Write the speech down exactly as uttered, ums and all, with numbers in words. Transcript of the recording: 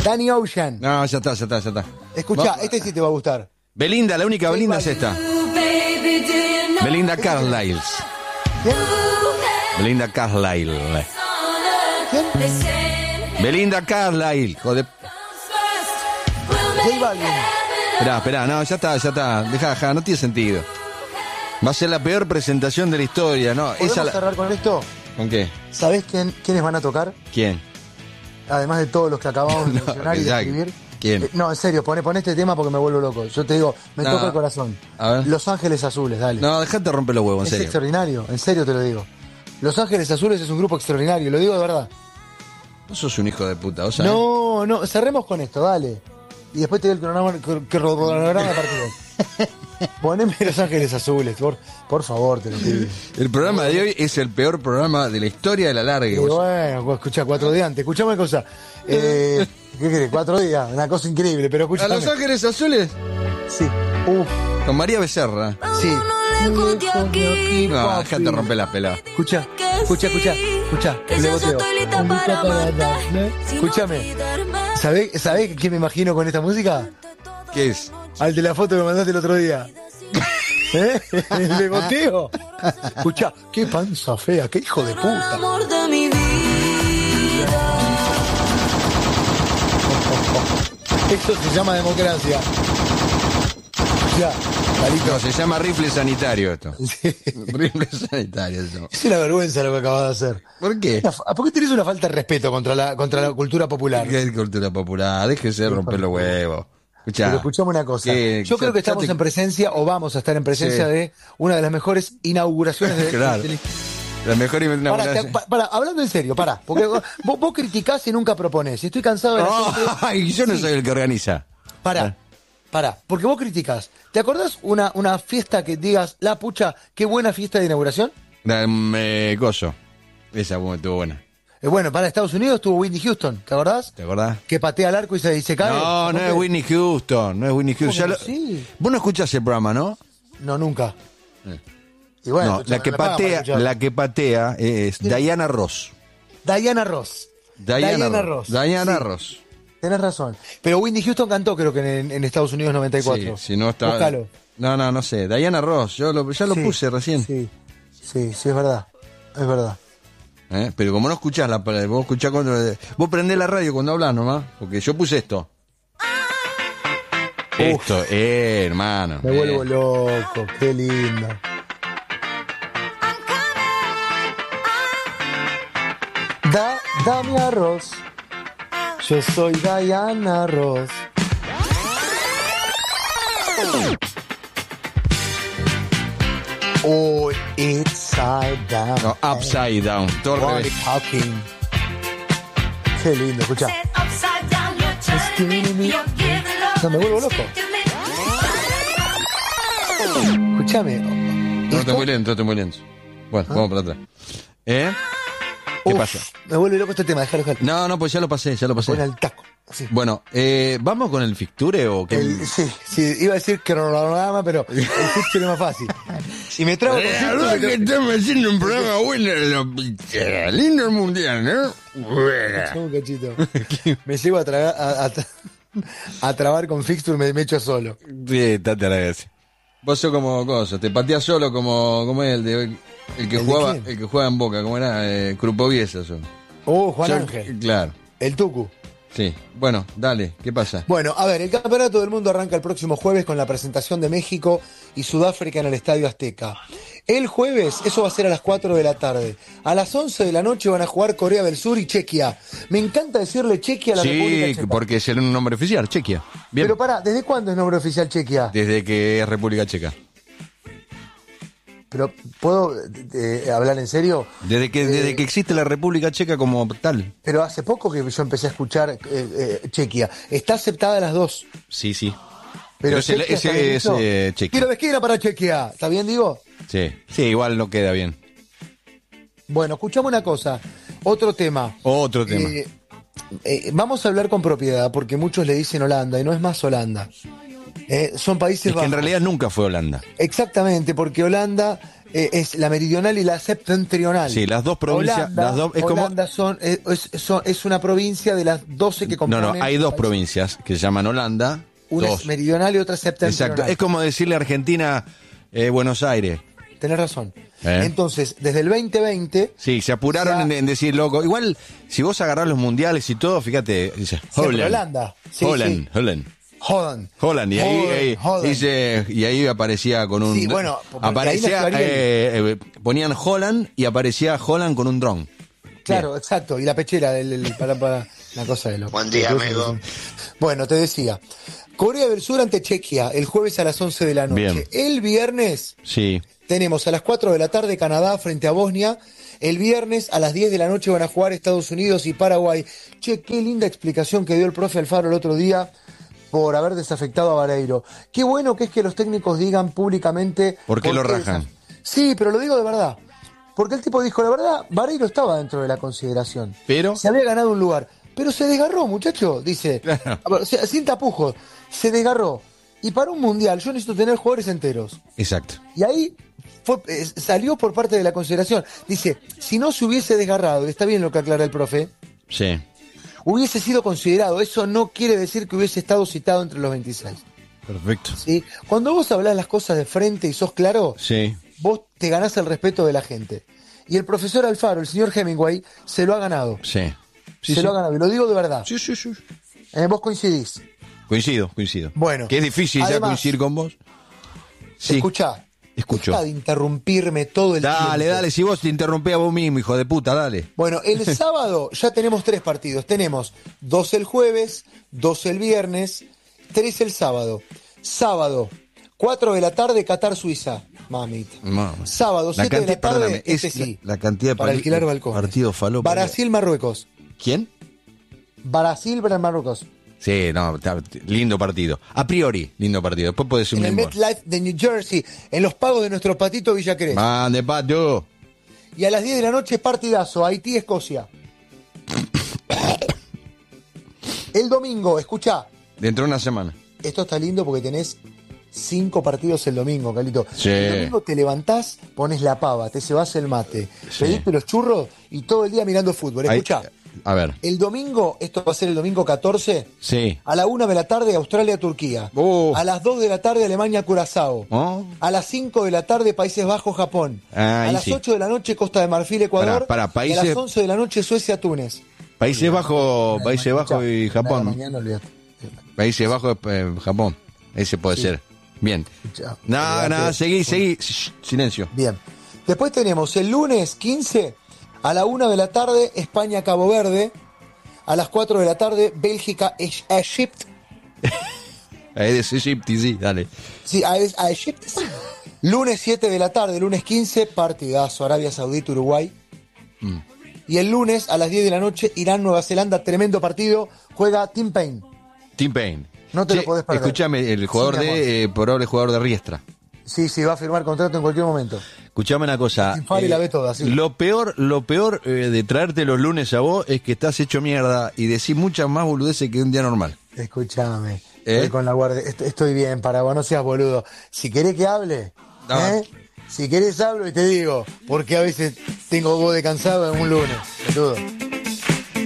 Danny Ocean. No, ya está, ya está, ya está. Escuchá, Va- este sí te va a gustar. Belinda, la única Belinda es esta. Belinda Carlisle. ¿Quién? Belinda Carlisle. ¿Quién? Belinda Carlisle. Joder. J Balvin. Esperá, esperá, no, ya está, ya está. Deja, deja, no tiene sentido. Va a ser la peor presentación de la historia, ¿no? ¿Podemos Esa la... cerrar con esto? ¿Con qué? ¿Sabés quién, quiénes van a tocar? ¿Quién? Además de todos los que acabamos de No, mencionar y de exacto. escribir. ¿Quién? Eh, no, en serio, poné, poné este tema porque me vuelvo loco. Yo te digo, me No. toca el corazón. A ver. Los Ángeles Azules, dale. No, dejate romper los huevos, en es serio. extraordinario, en serio te lo digo. Los Ángeles Azules es un grupo extraordinario, lo digo de verdad. Vos sos un hijo de puta, ¿vos sabés? No, no, cerremos con esto, dale. Y después te doy el cronograma, cr- cronograma a partir de hoy. Poneme Los Ángeles Azules, por, por favor, te lo pido. El programa de hoy es el peor programa de la historia de la larga. Y bueno, escucha, cuatro días antes. Escuchame una cosa. Eh, ¿Qué querés? Cuatro días, una cosa increíble, pero ¿A escuchame. Los Ángeles Azules? Sí. Uf, Con María Becerra. sí. No, dejate romper las pelas. Escucha, escucha, escucha, escucha. Le boteo. Escúchame. ¿Sabés, ¿Sabés qué me imagino con esta música? ¿Qué es? Al de la foto que me mandaste el otro día. ¿Eh? El de boteo. Escucha, qué panza fea, qué hijo de puta. Amor de mi vida. Esto se llama democracia. Ya, No, se llama rifle sanitario esto. sí. Rifle sanitario eso. Es una vergüenza lo que acabas de hacer. ¿Por qué? Una fa- ¿Por qué tenés una falta de respeto contra la, contra la cultura popular? ¿Qué es cultura popular? Déjese de romper los huevos. Escuchá. Pero escuchame una cosa. ¿Qué? Yo creo Ya- que ya estamos te- en presencia, o vamos a estar en presencia Sí. de una de las mejores inauguraciones de... Claro. de- La mejor Pará, inauguración. te- pa- pará, hablando en serio, pará. Porque vos, vos criticás y nunca proponés. Y estoy cansado de la gente... Ay, yo no soy el que organiza. Pará, pará. Porque vos criticás. ¿Te acordás una, una fiesta que digas, la pucha, qué buena fiesta de inauguración? La, mm, eh, Gozo. Esa bueno, estuvo buena. Eh, bueno, para Estados Unidos tuvo Whitney Houston, ¿te acordás? ¿Te acordás? Que patea al arco y se, y se cae. No, no es Whitney Houston. No es Whitney ¿Cómo Houston. Ya que lo- sí? Vos no escuchás el programa, ¿no? No, nunca. Eh. Y bueno, no, escuchame, la que me pagan para patea, escuchar. la que patea es Diana Ross. Diana Ross. Diana, Ross. Diana Sí, Ross. tenés razón. Pero Whitney Houston cantó, creo que en, en Estados Unidos noventa y cuatro. Sí, si no está. Búscalo. No, no, no sé. Diana Ross, yo lo, ya lo Sí, puse recién. Sí, sí, sí, es verdad. Es verdad. ¿Eh? Pero como no escuchás la vos escuchás cuando vos prendés la radio cuando hablas nomás, porque yo puse esto. Esto, eh, hermano. Me eh. vuelvo loco, qué lindo. Da, dame arroz. Yo soy Diana Ross. Oh, it's side down. No, upside down. Todo al What revés. talking. Qué lindo, escucha. No, me vuelvo loco. Escúchame. No, estoy muy lento, estoy muy lento. Bueno, vamos para atrás. ¿Eh? ¿Qué Uf, pasa? Me vuelve loco este tema, déjalo, déjalo. No, no, pues ya lo pasé, ya lo pasé. Pon al taco. Sí. Bueno, eh, ¿vamos con el fixture o qué? El- sí, sí, iba a decir cronograma, pero el fixture es más fácil. Si me trago con La fixture, verdad me que tengo- estamos haciendo un programa bueno de la pizza. Lindo el mundial, ¿no? Buena. un cachito. Me llevo a, tragar, a, a, a trabar con fixture, me, me echo solo. Sí, tate a la vez. Vos sos como cosa, te pateás solo como, como el de el que ¿El de jugaba, quién? el que juega en Boca, ¿cómo era? Eh, Crupoviesa son. Oh, Juan Yo- Ángel. Claro, El Tucu. sí. Bueno, dale, ¿qué pasa? Bueno, a ver, el Campeonato del Mundo arranca el próximo jueves con la presentación de México y Sudáfrica en el Estadio Azteca. El jueves, eso va a ser a las cuatro de la tarde. A las once de la noche van a jugar Corea del Sur y Chequia. Me encanta decirle Chequia a la República Sí, Checa. porque es un nombre oficial, Chequia. Bien. Pero pará, ¿desde cuándo es nombre oficial Chequia? Desde que es República Checa. Pero, ¿puedo eh, hablar en serio? Desde que, desde que existe la República Checa como tal. Pero hace poco que yo empecé a escuchar eh, eh, Chequia. Está aceptada las dos. Sí, sí. Pero, Pero ese- Chequia ese está bien es, dicho. eh, Chequia. Tiro de esquina para Chequia. ¿Está bien, digo? Sí. Sí, igual no queda bien. Bueno, escuchame una cosa. Otro tema. Otro tema. Eh, eh, vamos a hablar con propiedad, porque muchos le dicen Holanda y no es más Holanda. Eh, son Países Es que en Bajos. realidad nunca fue Holanda. Exactamente, porque Holanda Eh, es la meridional y la septentrional. Sí, las dos provincias. Holanda, las dos, es Holanda como, son, es, son, es una provincia de las doce que no, componen. no, hay dos el país. provincias que se llaman Holanda. Una dos. es meridional y otra septentrional. Exacto. Es como decirle a Argentina, eh, Buenos Aires. Tenés razón. ¿Eh? Entonces, desde el veinte veinte... Sí, se apuraron Ya. en, en decir loco. Igual, si vos agarrás los mundiales y todo, fíjate, dice Siempre Holland. Holanda. Sí, Holland, sí. Holland. Holland. Holland, y ahí, Holland, ahí- Holland. dice, y ahí aparecía con un... Sí, bueno, porque aparecía, ahí nació Ariel. eh, eh, ponían Holland y aparecía Holland con un dron. Claro, exacto. Y la pechera del, el- para, para la cosa de lo. Buen día, amigo. Bueno, te decía. Corea del Sur ante Chequia, el jueves a las once de la noche. Bien. El viernes Sí, tenemos a las cuatro de la tarde Canadá frente a Bosnia. El viernes a las diez de la noche van a jugar Estados Unidos y Paraguay. Che, qué linda explicación que dio el profe Alfaro el otro día por haber desafectado a Vareiro. Qué bueno que es que los técnicos digan públicamente... ¿Por qué lo desaf- rajan? Sí, pero lo digo de verdad. Porque el tipo dijo, la verdad, Vareiro estaba dentro de la consideración. Pero- Se había ganado un lugar. Pero se desgarró, muchacho, dice. Claro. O sea, sin tapujos. Se desgarró. Y para un mundial yo necesito tener jugadores enteros. exacto. Y ahí fue, eh, salió por parte de la consideración. Dice, si no se hubiese desgarrado, y está bien lo que aclara el profe, Sí, hubiese sido considerado. Eso no quiere decir que hubiese estado citado entre los veintiséis. perfecto. ¿Sí? Cuando vos hablás las cosas de frente y sos claro, Sí, vos te ganás el respeto de la gente. Y el profesor Alfaro, el señor Hemingway, se lo ha ganado. sí. Sí, se sí. lo ha ganado, y lo digo de verdad. Sí, sí, sí. Eh, vos coincidís. Coincido, coincido. Bueno, Que es difícil ya además- coincidir con vos. Sí. Escuchá. Escucho. Deja de interrumpirme todo el tiempo. Dale, dale, si vos te interrumpés a vos mismo, hijo de puta, dale. Bueno, el sábado ya tenemos tres partidos. Tenemos dos el jueves, dos el viernes, tres el sábado. Sábado, cuatro de la tarde, Qatar-Suiza. Mamita. Mamá. Sábado, La siete de la cantidad- tarde, perdóname, este es la- sí. la cantidad de para pali- alquilar balcones. partidos falopa. Brasil-Marruecos. ¿Quién? Brasil-Marruecos. Sí, no, está- lindo partido. A priori, lindo partido. Después puede ser En un el limbo. MetLife de New Jersey, en los pagos de nuestro patito Villacrés. Mande, pato. Y a las diez de la noche, partidazo, Haití-Escocia. El domingo, escuchá, Dentro de una semana. esto está lindo porque tenés cinco partidos el domingo, Calito. Sí. El domingo te levantás, pones la pava, te cebás el mate, Sí. pediste los churros y todo el día mirando fútbol. Ahí- Escuchá, a ver. el domingo, esto va a ser el domingo catorce, Sí. a la una de la tarde Australia-Turquía. Oh. A las dos de la tarde Alemania-Curazao. Oh. A las cinco de la tarde Países Bajos-Japón. Ah, a ahí las sí. ocho de la noche Costa de Marfil-Ecuador. Pará, pará, Y a países- las once de la noche Suecia-Túnez. Países Bajos, Una de Países la Bajos mañana, y una de la Japón. mañana, olvidate. Países Bajos, eh, Japón. Ese puede Sí. ser. Bien. Ya, No, olvidate. no, seguí, seguí. Shh, silencio. Bien. Después tenemos el lunes quince a la una de la tarde España-Cabo Verde. A las cuatro de la tarde Bélgica-Egipto. Ahí de Egipto, sí, dale. Sí, a, a Egipto. Lunes siete de la tarde, lunes quince, partidazo, Arabia Saudita-Uruguay. Mm. Y el lunes a las diez de la noche, Irán-Nueva Zelanda, tremendo partido, juega Tim Payne. Tim Payne. No te Che, lo podés perder. Escúchame, el jugador Sí, mi amor. de, eh, probable jugador de Riestra. Sí, sí, va a firmar contrato en cualquier momento. Escuchame una cosa. Sin Fari la ve toda, sí. Lo peor, lo peor eh, de traerte los lunes a vos es que estás hecho mierda y decís muchas más boludeces que un día normal. Escúchame, ¿Eh? estoy con la guardia, est- estoy bien, para vos, no seas boludo. Si querés que hable, No. ¿eh? Si querés hablo y te digo, porque a veces tengo voz de cansado en un lunes, boludo.